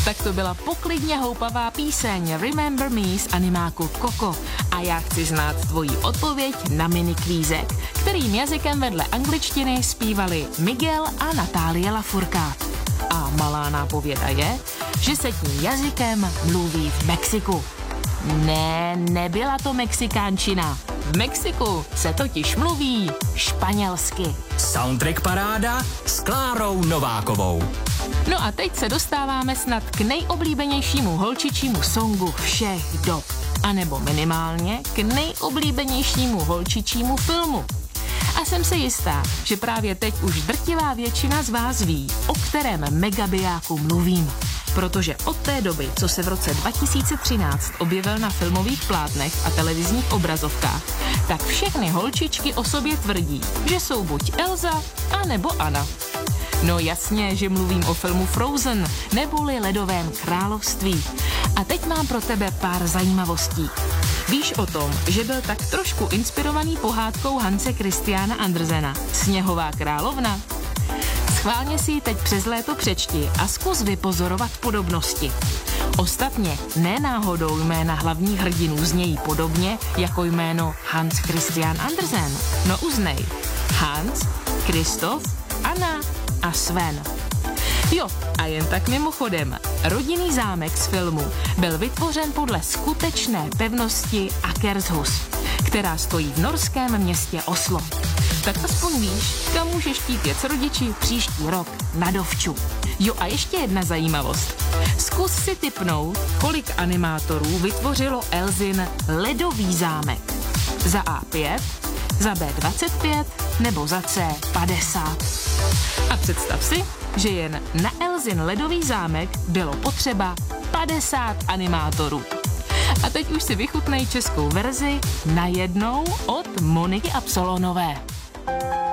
Tak to byla poklidně houpavá píseň Remember Me z animáku Coco. A já chci znát tvoji odpověď na minikvízek, kterým jazykem vedle angličtiny zpívali Miguel a Natálie Lafourcade. A malá nápověda je, že se tím jazykem mluví v Mexiku. Ne, nebyla to mexikánčina. V Mexiku se totiž mluví španělsky. Soundtrack paráda s Klárou Novákovou. No a teď se dostáváme snad k nejoblíbenějšímu holčičímu songu všech dob. A nebo minimálně k nejoblíbenějšímu holčičímu filmu. A jsem si jistá, že právě teď už drtivá většina z vás ví, o kterém megabijáku mluvím. Protože od té doby, co se v roce 2013 objevil na filmových plátnech a televizních obrazovkách, tak všechny holčičky o sobě tvrdí, že jsou buď Elsa, anebo Anna. No jasně, že mluvím o filmu Frozen, neboli Ledovém království. A teď mám pro tebe pár zajímavostí. Víš o tom, že byl tak trošku inspirovaný pohádkou Hanse Christiana Andersena Sněhová královna? Schválně si ji teď přes léto přečti a zkus vypozorovat podobnosti. Ostatně ne náhodou jména hlavních hrdinů znějí podobně jako jméno Hans Christian Andersen. No uznej. Hans, Kristof, Anna a Sven. Jo, a jen tak mimochodem, rodinný zámek z filmu byl vytvořen podle skutečné pevnosti Akershus, která stojí v norském městě Oslo. Tak aspoň víš, kam můžeš chtít jet s rodiči příští rok na dovču. Jo a ještě jedna zajímavost. Zkus si tipnout, kolik animátorů vytvořilo Elzin Ledový zámek. Za A5, za B25 nebo za C50. A představ si, že jen na Elzin Ledový zámek bylo potřeba 50 animátorů. A teď už si vychutnej českou verzi najednou od Moniky Absolonové.